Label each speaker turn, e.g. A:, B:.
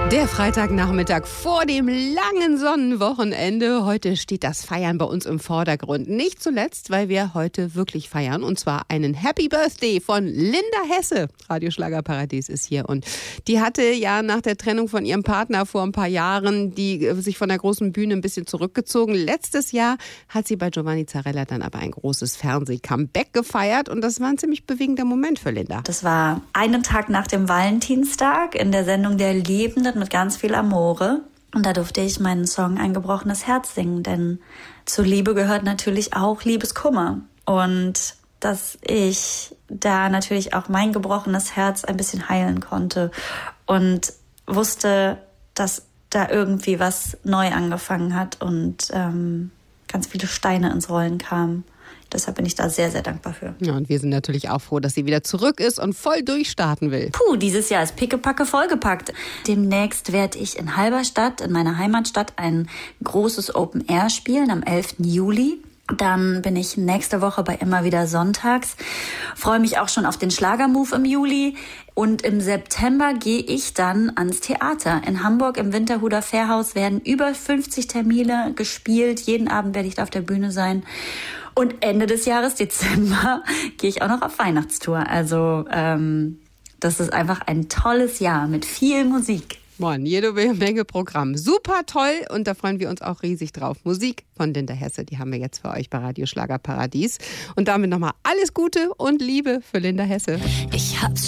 A: Der Freitagnachmittag vor dem langen Sonnenwochenende. Heute steht das Feiern bei uns im Vordergrund. Nicht zuletzt, weil wir heute wirklich feiern. Und zwar einen Happy Birthday von Linda Hesse. Radio Schlagerparadies ist hier. Und die hatte ja nach der Trennung von ihrem Partner vor ein paar Jahren, die sich von der großen Bühne ein bisschen zurückgezogen. Letztes Jahr hat sie bei Giovanni Zarella dann aber ein großes Fernseh-Comeback gefeiert. Und das war ein ziemlich bewegender Moment für Linda.
B: Das war einen Tag nach dem Valentinstag in der Sendung Der Liebenden mit ganz viel Amore. Und da durfte ich meinen Song Ein gebrochenes Herz singen, denn zur Liebe gehört natürlich auch Liebeskummer. Und dass ich da natürlich auch mein gebrochenes Herz ein bisschen heilen konnte und wusste, dass da irgendwie was neu angefangen hat und ganz viele Steine ins Rollen kamen. Deshalb bin ich da sehr, sehr dankbar für.
A: Ja, und wir sind natürlich auch froh, dass sie wieder zurück ist und voll durchstarten will.
B: Dieses Jahr ist pickepacke vollgepackt. Demnächst werde ich in Halberstadt, in meiner Heimatstadt, ein großes Open Air spielen am 11. Juli. Dann bin ich nächste Woche bei Immer wieder sonntags. Freue mich auch schon auf den Schlagermove im Juli. Und im September gehe ich dann ans Theater. In Hamburg im Winterhuder Fährhaus werden über 50 Termine gespielt. Jeden Abend werde ich da auf der Bühne sein. Und Ende des Jahres, Dezember, gehe ich auch noch auf Weihnachtstour. Also das ist einfach ein tolles Jahr mit viel Musik.
A: Mann, jede Menge Programm. Super toll und da freuen wir uns auch riesig drauf. Musik von Linda Hesse, die haben wir jetzt für euch bei Radio Schlagerparadies. Und damit nochmal alles Gute und Liebe für Linda Hesse.
C: Ich hab's